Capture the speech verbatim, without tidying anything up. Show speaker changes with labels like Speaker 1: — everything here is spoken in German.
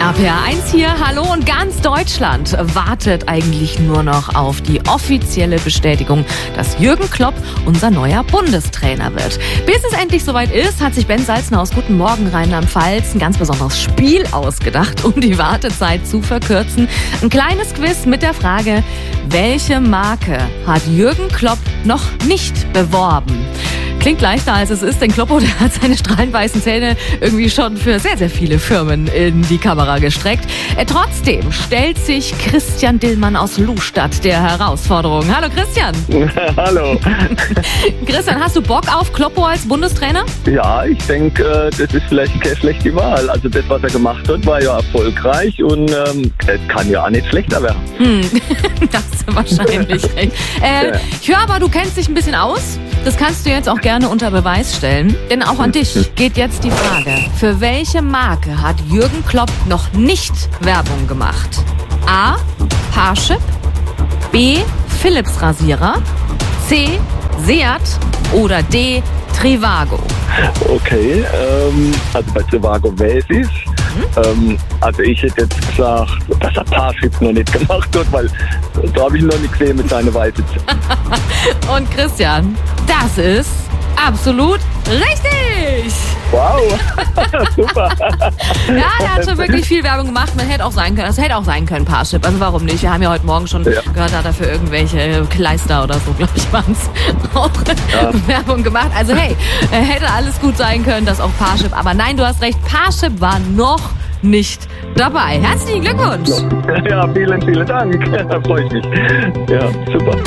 Speaker 1: R P R eins hier, hallo, und ganz Deutschland wartet eigentlich nur noch auf die offizielle Bestätigung, dass Jürgen Klopp unser neuer Bundestrainer wird. Bis es endlich soweit ist, hat sich Ben Salzner aus Guten Morgen Rheinland-Pfalz ein ganz besonderes Spiel ausgedacht, um die Wartezeit zu verkürzen. Ein kleines Quiz mit der Frage, welche Marke hat Jürgen Klopp noch nicht beworben? Klingt leichter als es ist, denn Kloppo, der hat seine strahlenweißen Zähne irgendwie schon für sehr, sehr viele Firmen in die Kamera gestreckt. Äh, trotzdem stellt sich Christian Dillmann aus Lustadt der Herausforderung. Hallo Christian.
Speaker 2: Hallo.
Speaker 1: Christian, hast du Bock auf Kloppo als Bundestrainer?
Speaker 2: Ja, ich denke, das ist vielleicht keine schlechte Wahl. Also das, was er gemacht hat, war ja erfolgreich und ähm, es kann ja auch nicht schlechter werden.
Speaker 1: Hm, das ist wahrscheinlich recht. Äh, ich höre aber, du kennst dich ein bisschen aus. Das kannst du jetzt auch gerne unter Beweis stellen. Denn auch an dich geht jetzt die Frage, für welche Marke hat Jürgen Klopp noch nicht Werbung gemacht? A. Parship, B. Philips Rasierer, C. Seat oder D. Trivago?
Speaker 2: Okay, ähm, also bei Trivago weiß ich es. Ähm, also ich hätte jetzt gesagt, dass er Parship noch nicht gemacht hat, weil da habe ich ihn noch nicht gesehen mit seiner weißen Zähne.
Speaker 1: Und Christian, das ist absolut richtig!
Speaker 2: Wow, super.
Speaker 1: Ja, er hat schon wirklich viel Werbung gemacht. Man hätte auch sein können, also hätte auch sein können, Parship. Also warum nicht? Wir haben ja heute Morgen schon ja. gehört, hat er für irgendwelche Kleister oder so, glaube ich, waren es auch ja. Werbung gemacht. Also hey, hätte alles gut sein können, das auch Parship. Aber nein, du hast recht, Parship war noch nicht dabei. Herzlichen Glückwunsch!
Speaker 2: Ja, vielen, vielen Dank. Da freue ich mich. Ja, super.